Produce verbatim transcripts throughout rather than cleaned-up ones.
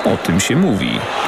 O tym się mówi.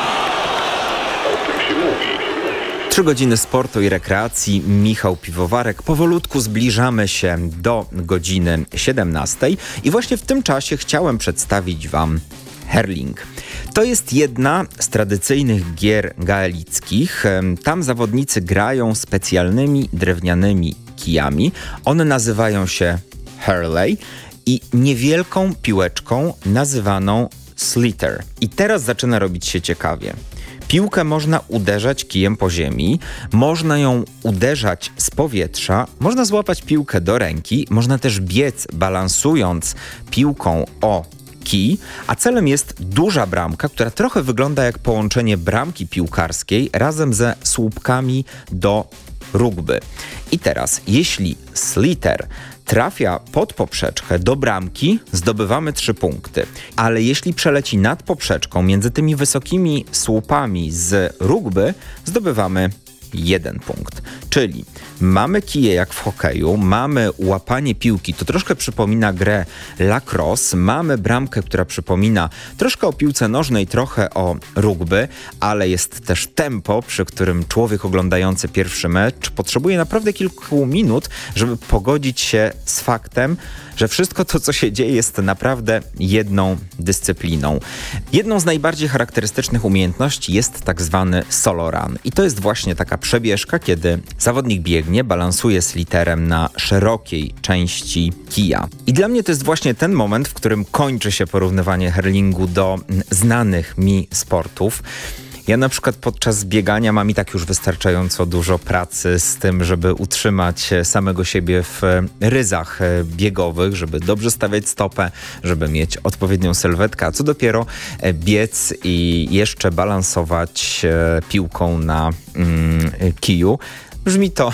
Trzy godziny sportu i rekreacji. Michał Piwowarek. Powolutku zbliżamy się do godziny siedemnastej i właśnie w tym czasie chciałem przedstawić Wam hurling. To jest jedna z tradycyjnych gier gaelickich. Tam zawodnicy grają specjalnymi drewnianymi kijami. One nazywają się hurley i niewielką piłeczką nazywaną sliotar. I teraz zaczyna robić się ciekawie. Piłkę można uderzać kijem po ziemi, można ją uderzać z powietrza, można złapać piłkę do ręki, można też biec balansując piłką o kij, a celem jest duża bramka, która trochę wygląda jak połączenie bramki piłkarskiej razem ze słupkami do rugby. I teraz, jeśli sliotar trafia pod poprzeczkę do bramki, zdobywamy trzy punkty. Ale jeśli przeleci nad poprzeczką między tymi wysokimi słupami z rugby, zdobywamy jeden punkt. Czyli mamy kije jak w hokeju, mamy łapanie piłki, to troszkę przypomina grę lacrosse, mamy bramkę, która przypomina troszkę o piłce nożnej, trochę o rugby, ale jest też tempo, przy którym człowiek oglądający pierwszy mecz potrzebuje naprawdę kilku minut, żeby pogodzić się z faktem, że wszystko to, co się dzieje, jest naprawdę jedną dyscypliną. Jedną z najbardziej charakterystycznych umiejętności jest tak zwany solo run. I to jest właśnie taka przebieżka, kiedy zawodnik biegnie, balansuje sliotarem na szerokiej części kija. I dla mnie to jest właśnie ten moment, w którym kończy się porównywanie hurlingu do znanych mi sportów. Ja na przykład podczas biegania mam i tak już wystarczająco dużo pracy z tym, żeby utrzymać samego siebie w ryzach biegowych, żeby dobrze stawiać stopę, żeby mieć odpowiednią sylwetkę, a co dopiero biec i jeszcze balansować piłką na mm, kiju. Brzmi to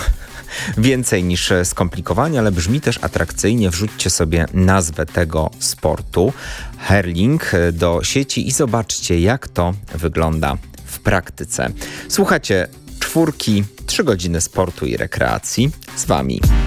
więcej niż skomplikowanie, ale brzmi też atrakcyjnie. Wrzućcie sobie nazwę tego sportu, hurling, do sieci i zobaczcie, jak to wygląda w praktyce. Słuchacie czwórki, trzy godziny sportu i rekreacji. Z Wami